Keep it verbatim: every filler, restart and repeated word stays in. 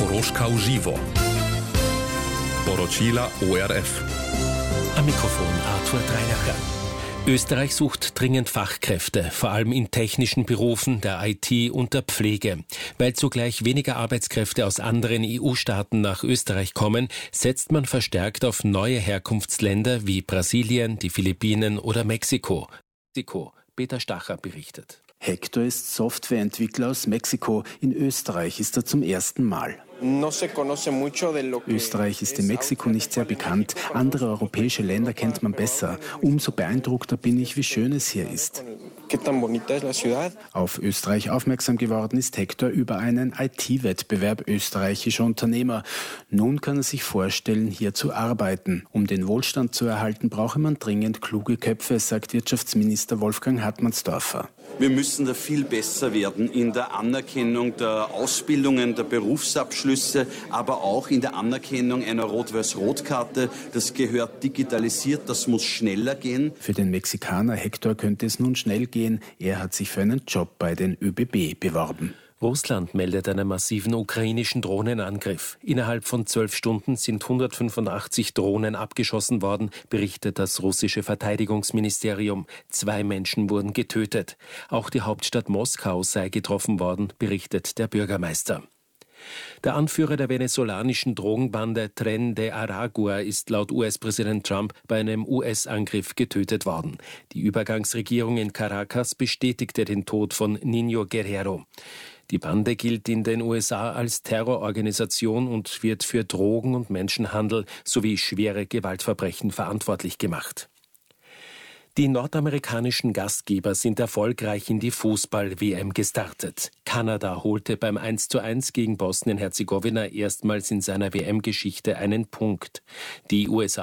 Koroška u živo. Poročila O R F. Am Mikrofon Arthur Dreilacher. Österreich sucht dringend Fachkräfte, vor allem in technischen Berufen, der I T und der Pflege. Weil zugleich weniger Arbeitskräfte aus anderen E U-Staaten nach Österreich kommen, setzt man verstärkt auf neue Herkunftsländer wie Brasilien, die Philippinen oder Mexiko. Mexiko. Peter Stacher berichtet. Hector ist Softwareentwickler aus Mexiko. In Österreich ist er zum ersten Mal. Österreich ist in Mexiko nicht sehr bekannt. Andere europäische Länder kennt man besser. Umso beeindruckter bin ich, wie schön es hier ist. Auf Österreich aufmerksam geworden ist Hector über einen I T-Wettbewerb österreichischer Unternehmer. Nun kann er sich vorstellen, hier zu arbeiten. Um den Wohlstand zu erhalten, brauche man dringend kluge Köpfe, sagt Wirtschaftsminister Wolfgang Hartmannsdorfer. Wir müssen da viel besser werden in der Anerkennung der Ausbildungen, der Berufsabschlüsse, aber auch in der Anerkennung einer Rot-Weiß-Rot-Karte. Das gehört digitalisiert, das muss schneller gehen. Für den Mexikaner Hector könnte es nun schnell gehen. Er hat sich für einen Job bei den ÖBB beworben. Russland meldet einen massiven ukrainischen Drohnenangriff. Innerhalb von zwölf Stunden sind hundertfünfundachtzig Drohnen abgeschossen worden, berichtet das russische Verteidigungsministerium. Zwei Menschen wurden getötet. Auch die Hauptstadt Moskau sei getroffen worden, berichtet der Bürgermeister. Der Anführer der venezolanischen Drogenbande Tren de Aragua ist laut U S-Präsident Trump bei einem U S-Angriff getötet worden. Die Übergangsregierung in Caracas bestätigte den Tod von Niño Guerrero. Die Bande gilt in den U S A als Terrororganisation und wird für Drogen- und Menschenhandel sowie schwere Gewaltverbrechen verantwortlich gemacht. Die nordamerikanischen Gastgeber sind erfolgreich in die Fußball-W M gestartet. Kanada holte beim eins zu eins gegen Bosnien-Herzegowina erstmals in seiner W M-Geschichte einen Punkt. Die U S A